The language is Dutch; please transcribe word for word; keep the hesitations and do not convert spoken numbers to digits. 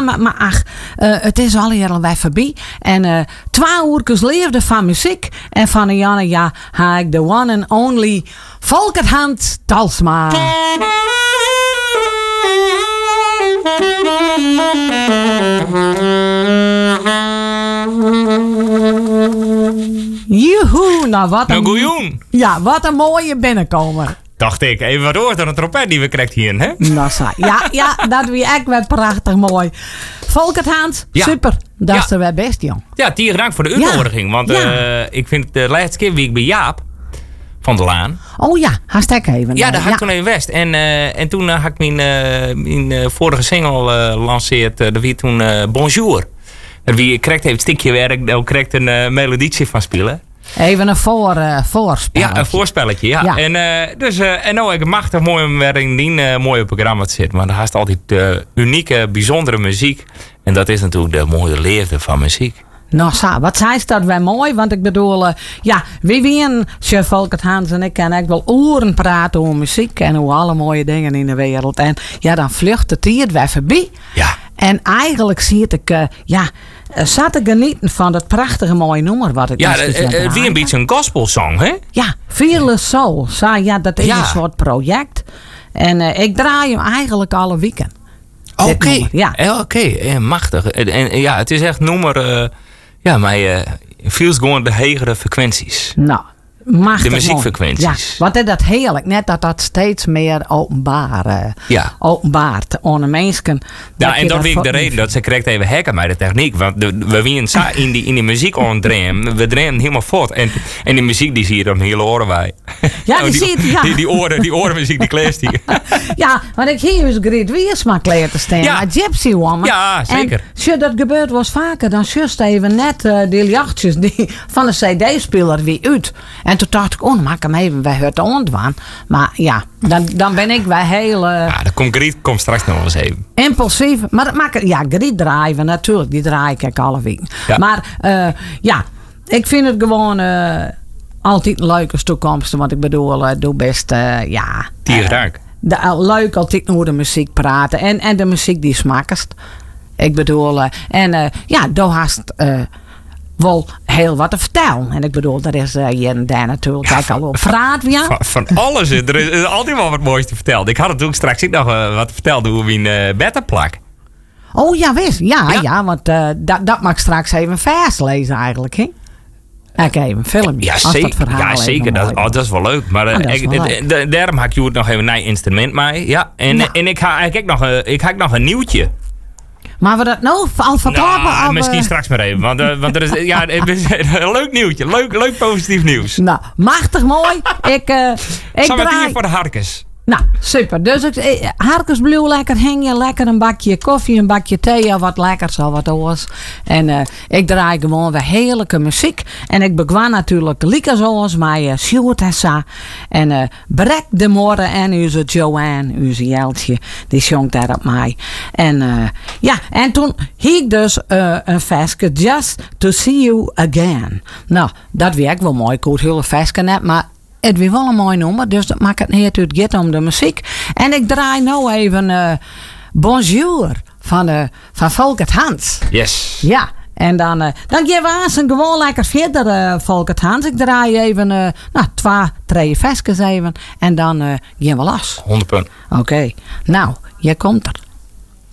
maar, maar ach, uh, het is al hier alweer voorbij. En uh, twee uurtjes leefde van muziek. En van de Janne, ja, ha ik de one and only Volkert Hans Talsma. Joehoe, nou wat een... Nou, ja, wat een mooie binnenkomer. Dacht ik, even wat hoort dan een trompet die we krijgen hier, hè? Nou, ja, ja, dat wie echt wel prachtig mooi. Volkert Hans, ja. Super. Dat ja. is er wel best, jong. Ja, Tier, dank voor de uitnodiging. Ja. Want ja. uh, ik vind de laatste keer wie ik bij Jaap van der Laan. Oh ja, hartstikke even. Ja, daar had ik toen even West. En, uh, en toen uh, had ik mijn, uh, mijn uh, vorige single uh, lanceerd. Uh, dat wie toen uh, Bonjour. Dat wie krijgt even het stikje werk, daar krijgt een uh, melodietje van spelen. Even een voor, uh, voorspelletje. Ja, een voorspelletje, ja. ja. En, uh, dus, uh, en nou heb ik machtig mooi om weer in die uh, mooie programma te zitten. Maar daar haast altijd uh, unieke, bijzondere muziek. En dat is natuurlijk de mooie leefde van muziek. Nou, zo, wat zei dat wel mooi? Want ik bedoel, uh, ja, wie wien, Chef Volkert Hans en ik kan echt wel uren praten over muziek en over alle mooie dingen in de wereld. En ja, dan vlucht het hier weer voorbij. Ja. En eigenlijk zie ik, uh, ja, uh, zat te genieten van dat prachtige mooie nummer wat ik ja, het uh, uh, wie een beetje een gospelsong, hè? Ja, Fearless Soul. Zo, ja, dat is ja. een soort project. En uh, ik draai hem eigenlijk alle weekend. Oké, okay. ja. Oké, okay. machtig. En, en ja, het is echt nummer... Uh, Ja, maar je uh, feels gewoon de hegere frequenties. Nou, machtig. De muziekfrequenties. Ja, wat is dat heerlijk. Net dat dat steeds meer openbaar, uh, ja. openbaart aan mensen. Ja, en dat weet ik de reden dat ze correct even hacken met de techniek. Want de, we winnen zo in die, in die muziek ondreem. We draaien helemaal voort. En, en die muziek die zie je dan hele oren bij. Ja, die, die ziet ja. Die, die, oren, die orenmuziek die kleest die. Ja, want ik hier dus Greet Wiersma klaar te staan. Ja. A Gypsy Woman. Ja, zeker. En dat gebeurt was vaker. Dan just even net uh, die jachtjes die van de cd-speler weer uit. En toen dacht ik, oh, dan maak ik hem even bij het ondwaan. Maar ja, dan, dan ben ik wel heel... Uh, ja, dan komt Griet komt straks nog eens even. Impulsief. Maar dat maakt, ja, Griet draaien natuurlijk. Die draai ik alle weken. Ja. Maar uh, ja, ik vind het gewoon... Uh, altijd een leuke toekomst. Want ik bedoel, uh, doe best, uh, ja... Tierraak. Uh, uh, leuk altijd over de muziek praten. En, en de muziek die smakest. Ik bedoel, uh, en uh, ja, daar haast... Uh, wel heel wat te vertellen. En ik bedoel, dat is uh, hier en daar natuurlijk ja, van, al op praat. Ja. Van, van alles. Er is, er is altijd wel wat moois te vertellen. Ik had natuurlijk straks ook nog uh, wat verteld hoe we een uh, betterplak. Oh ja, wist. Ja, ja. ja want uh, dat, dat mag ik straks even vers lezen eigenlijk. Hè? Oké, okay, een film. Ja, zeker. Ja, zeker. Dat, oh, dat is wel leuk. Maar uh, oh, ik, wel leuk. De, daarom had je het nog even een nieuw instrument mee. Ja. En, ja. en ik ga ik nog, uh, ik ga nog een nieuwtje. Maar we dat nou al verklappen? Nou, al, misschien uh... straks maar even. Want, uh, want er is ja, een leuk nieuwtje. Leuk, leuk positief nieuws. Nou, machtig mooi. ik uh, ik Zal draai... hier voor de harkes. Nou, super. Dus ik, harkensbluw lekker hingen, lekker een bakje koffie, een bakje thee, wat lekkers, al wat oors. En uh, ik draai gewoon weer heerlijke muziek. En ik begon natuurlijk lieke zoals mij uh, Sjoerd en Sa. En uh, Brek de Morren en onze Joanne, onze Jeltje, die zong daar op mij. En uh, ja, en toen hiek ik dus uh, een versje, Just to See You Again. Nou, dat werkt wel mooi. Ik hoor heel versje net, maar het weer wel een mooi nummer, dus dat maakt het niet uit het om de muziek. En ik draai nou even uh, Bonjour van, uh, van Volkert Hans. Yes. Ja, en dan, uh, dan geven we aan gewoon lekker verder, uh, Volkert Hans. Ik draai even, uh, nou, twee, drie versjes even en dan uh, gaan we los. honderd punt. Oké, okay. Nou, hier komt er.